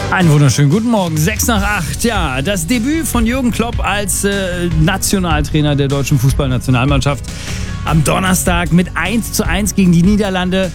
Einen wunderschönen guten Morgen, 6:08. Ja, das Debüt von Jürgen Klopp als Nationaltrainer der deutschen Fußballnationalmannschaft am Donnerstag mit 1:1 gegen die Niederlande.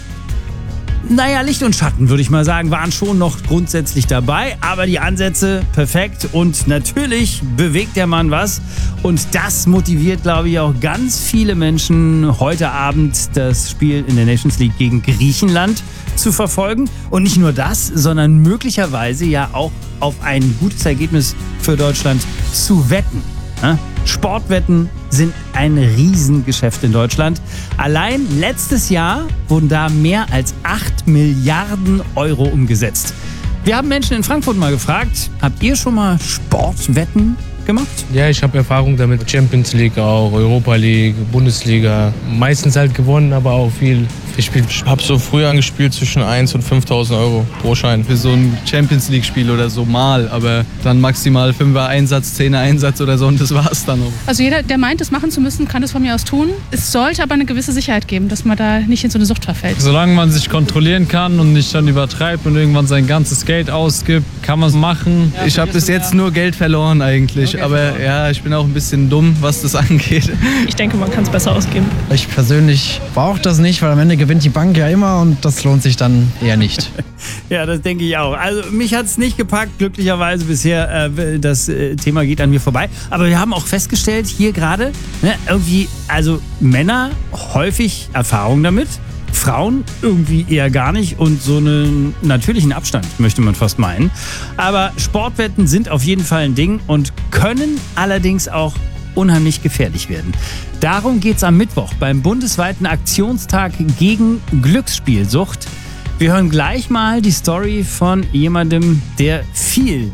Naja, Licht und Schatten, würde ich mal sagen, waren schon noch grundsätzlich dabei, aber die Ansätze perfekt und natürlich bewegt der Mann was und das motiviert, glaube ich, auch ganz viele Menschen, heute Abend das Spiel in der Nations League gegen Griechenland zu verfolgen und nicht nur das, sondern möglicherweise ja auch auf ein gutes Ergebnis für Deutschland zu wetten. Sportwetten sind ein Riesengeschäft in Deutschland. Allein letztes Jahr wurden da mehr als 8 Milliarden Euro umgesetzt. Wir haben Menschen in Frankfurt mal gefragt, habt ihr schon mal Sportwetten gemacht? Ja, ich habe Erfahrung damit. Champions League auch, Europa League, Bundesliga. Meistens halt gewonnen, aber auch viel gespielt. Ich habe so früher angespielt zwischen 1.000 und 5.000 Euro pro Schein. Für so ein Champions League Spiel oder so mal, aber dann maximal 5er Einsatz, 10er Einsatz oder so und das war's dann auch. Also jeder, der meint, das machen zu müssen, kann das von mir aus tun. Es sollte aber eine gewisse Sicherheit geben, dass man da nicht in so eine Sucht verfällt. Solange man sich kontrollieren kann und nicht dann übertreibt und irgendwann sein ganzes Geld ausgibt, kann man es machen. Ich habe bis jetzt nur Geld verloren eigentlich, aber ja, ich bin auch ein bisschen dumm, was das angeht. Ich denke, man kann es besser ausgeben. Ich persönlich brauche das nicht, weil am Ende gewinnt die Bank ja immer und das lohnt sich dann eher nicht. Ja, das denke ich auch. Also mich hat es nicht gepackt, glücklicherweise bisher. Das Thema geht an mir vorbei. Aber wir haben auch festgestellt, hier gerade, irgendwie, also Männer häufig Erfahrung damit, Frauen irgendwie eher gar nicht und so einen natürlichen Abstand, möchte man fast meinen. Aber Sportwetten sind auf jeden Fall ein Ding und können allerdings auch unheimlich gefährlich werden. Darum geht es am Mittwoch beim bundesweiten Aktionstag gegen Glücksspielsucht. Wir hören gleich mal die Story von jemandem, der viel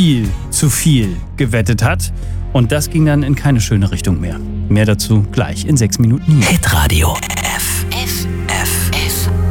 zu viel gewettet hat. Und das ging dann in keine schöne Richtung mehr. Mehr dazu gleich in 6 Minuten. Hitradio